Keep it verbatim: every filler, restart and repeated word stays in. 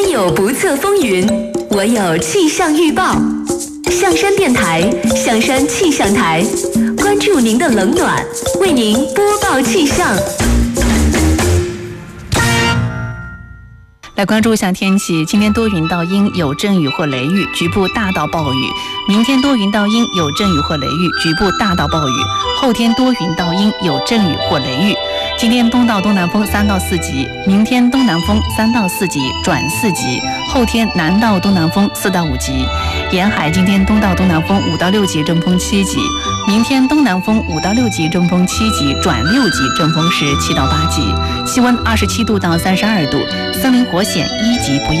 天有不测风云，我有气象预报。象山电台，象山气象台，关注您的冷暖，为您播报气象。 来关注一下天气，今天多云到阴，有阵雨或雷雨，局部大到暴雨。明天多云到阴，有阵雨或雷雨，局部大到暴雨。后天多云到阴，有阵雨或雷雨。今天东到东南风三到四级，明天东南风三到四级转四级，后天南到东南风四到五级。沿海今天东到东南风五到六级，阵风七级。明天东南风五到六级，阵风七级转六级，阵风是七到八级。气温二十七度到三十二度，森林火险一级不要。